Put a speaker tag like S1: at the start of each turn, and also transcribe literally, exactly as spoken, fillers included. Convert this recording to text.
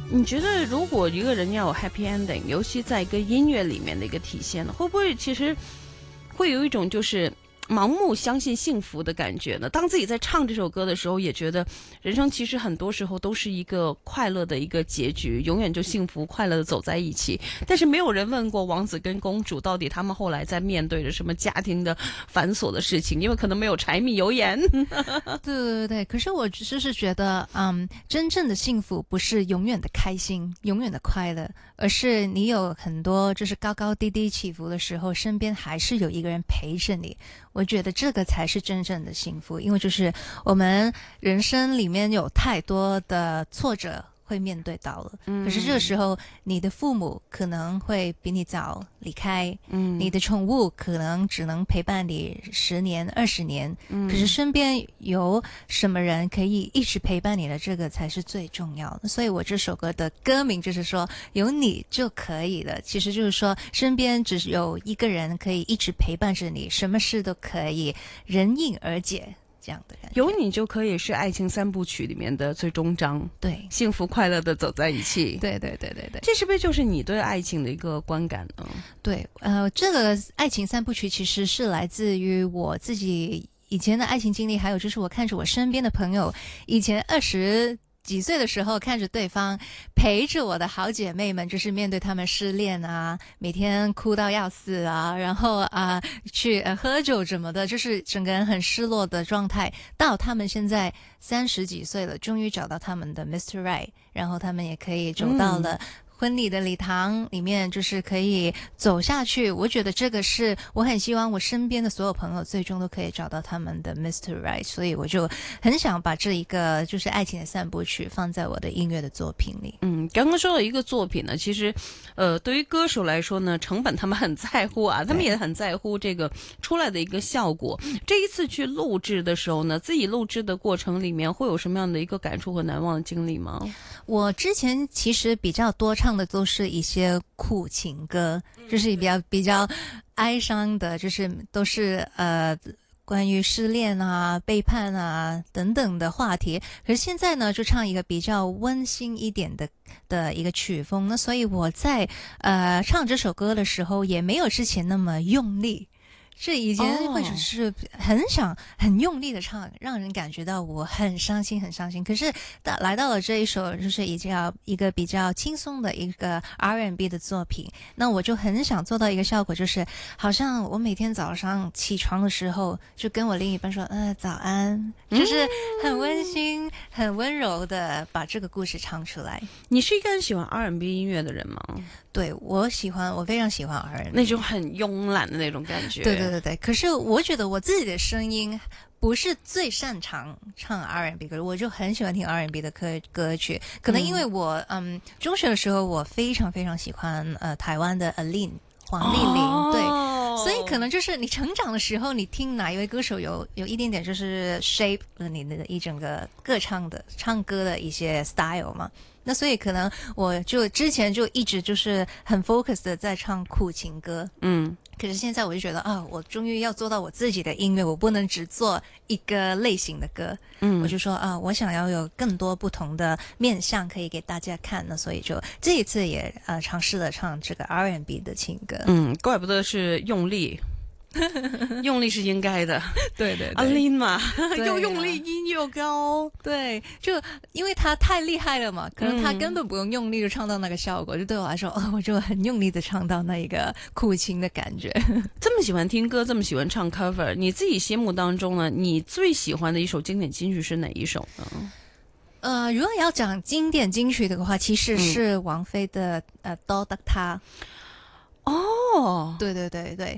S1: 你觉得如果一个人要有 happy ending， 尤其在一个音乐里面的一个体现，会不会其实会有一种就是盲目相信幸福的感觉呢？当自己在唱这首歌的时候，也觉得人生其实很多时候都是一个快乐的一个结局，永远就幸福快乐的走在一起。但是没有人问过王子跟公主到底他们后来在面对着什么家庭的繁琐的事情，因为可能没有柴米油盐。
S2: 对对对，可是我就是觉得，嗯，真正的幸福不是永远的开心，永远的快乐，而是你有很多就是高高低低起伏的时候，身边还是有一个人陪着你。我觉得这个才是真正的幸福，因为就是我们人生里面有太多的挫折会面对到了，嗯，可是这个时候你的父母可能会比你早离开，嗯，你的宠物可能只能陪伴你十年二十年，嗯，可是身边有什么人可以一直陪伴你的，这个才是最重要的。所以我这首歌的歌名就是说有你就可以了，其实就是说身边只有一个人可以一直陪伴着你，什么事都可以人应而解，这样的感觉。
S1: 有你就可以是爱情三部曲里面的最终章，
S2: 对，
S1: 幸福快乐的走在一起。
S2: 对对对对对，
S1: 这是不是就是你对爱情的一个观感呢？
S2: 对，呃，这个爱情三部曲其实是来自于我自己以前的爱情经历，还有就是我看着我身边的朋友，以前二十几岁的时候看着对方陪着我的好姐妹们，就是面对他们失恋啊，每天哭到要死啊，然后啊去、呃、喝酒什么的，就是整个人很失落的状态，到他们现在三十几岁了，终于找到他们的 mister Right， 然后他们也可以走到了、嗯婚礼的礼堂里面，就是可以走下去。我觉得这个是我很希望我身边的所有朋友最终都可以找到他们的 mister Right， 所以我就很想把这一个就是爱情的三部曲放在我的音乐的作品里。
S1: 嗯，刚刚说到一个作品呢，其实呃对于歌手来说呢，成本他们很在乎啊，他们也很在乎这个出来的一个效果。这一次去录制的时候呢，自己录制的过程里面会有什么样的一个感触和难忘的经历吗？
S2: 我之前其实比较多唱的都是一些苦情歌，就是比较比较哀伤的，就是都是呃关于失恋啊、背叛啊等等的话题。可是现在呢，就唱一个比较温馨一点的的一个曲风，那所以我在呃唱这首歌的时候也没有之前那么用力。是以前会是很想很用力的唱，让人感觉到我很伤心很伤心。可是来到了这一首就是已经要一个比较轻松的一个 R and B 的作品，那我就很想做到一个效果，就是好像我每天早上起床的时候就跟我另一半说呃早安，就是很温馨、嗯、很温柔的把这个故事唱出来。
S1: 你是一个很喜欢 R and B 音乐的人吗？
S2: 对，我喜欢，我非常喜欢 R and B
S1: 那种很慵懒的那种感觉。
S2: 对对对对，可是我觉得我自己的声音不是最擅长唱 R and B 歌，我就很喜欢听 R and B 的歌歌曲。可能因为我嗯, 嗯中学的时候我非常非常喜欢呃台湾的 Aline 黄丽玲、哦、对，所以可能就是你成长的时候，你听哪一位歌手有有一点点就是 shape 了你的一整个歌唱的唱歌的一些 style 嘛。那所以可能我就之前就一直就是很 focus 的在唱苦情歌，嗯，可是现在我就觉得啊，我终于要做到我自己的音乐，我不能只做一个类型的歌，嗯，我就说啊，我想要有更多不同的面向可以给大家看，那所以就这一次也呃尝试了唱这个 R and B 的情歌，
S1: 嗯，怪不得是用力。用力是应该的，
S2: 对对对，
S1: 阿琳嘛，又用力音又高，
S2: 对，就因为他太厉害了嘛，可能他根本不用用力就唱到那个效果，嗯、就对我来说，哦，我就很用力的唱到那一个苦情的感觉。
S1: 这么喜欢听歌，这么喜欢唱 cover， 你自己心目当中呢，你最喜欢的一首经典金曲是哪一首呢？
S2: 呃，如果要讲经典金曲的话，其实是王菲的、嗯、呃《多得他》。
S1: 哦，
S2: 对对对对，